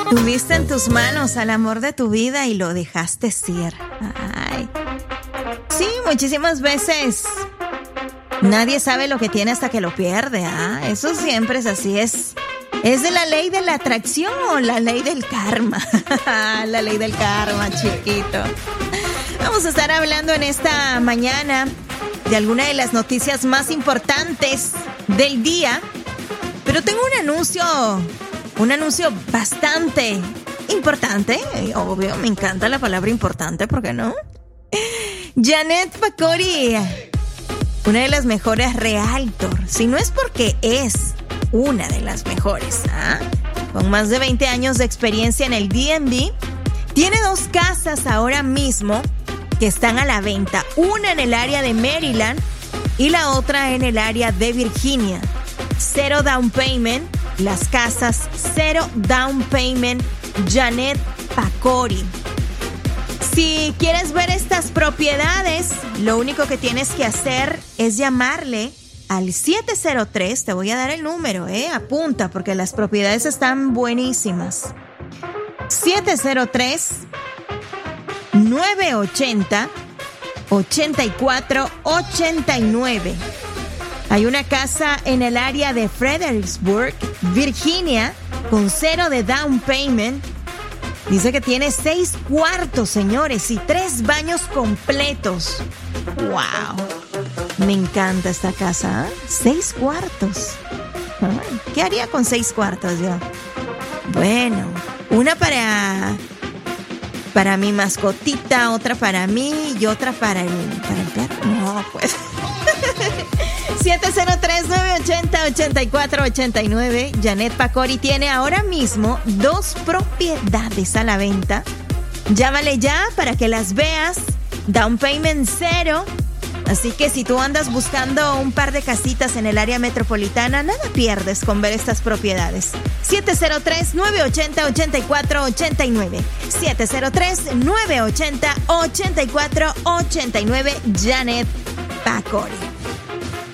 Tuviste en tus manos al amor de tu vida y lo dejaste ir. Ay. Sí, muchísimas veces nadie sabe lo que tiene hasta que lo pierde. Eso siempre es así. ¿Es de la ley de la atracción o la ley del karma? La ley del karma, chiquito. Vamos a estar hablando en esta mañana de alguna de las noticias más importantes del día. Pero tengo un anuncio bastante importante. Obvio, me encanta la palabra importante, ¿por qué no? Janet Pacori, una de las mejores realtor, si no es porque es una de las mejores, con más de 20 años de experiencia en el DMV, tiene 2 casas ahora mismo que están a la venta, una en el área de Maryland y la otra en el área de Virginia. 0 down payment, las casas 0 down payment, Janet Pacori. Si quieres ver estas propiedades, lo único que tienes que hacer es llamarle al 703, te voy a dar el número, apunta porque las propiedades están buenísimas. 703-980-8489. Hay una casa en el área de Fredericksburg, Virginia, con 0 de down payment. Dice que tiene 6 cuartos, señores, y 3 baños completos. ¡Wow! Me encanta esta casa, 6 cuartos. ¿Qué haría con 6 cuartos yo? Bueno, una para mi mascotita, otra para mí y otra para el perro. No, pues... 703-980-8489. Janet Pacori tiene ahora mismo 2 propiedades a la venta. Llámale ya para que las veas. Down payment 0. Así que si tú andas buscando un par de casitas en el área metropolitana, nada pierdes con ver estas propiedades. 703-980-8489. 703-980-8489. Janet Pacori.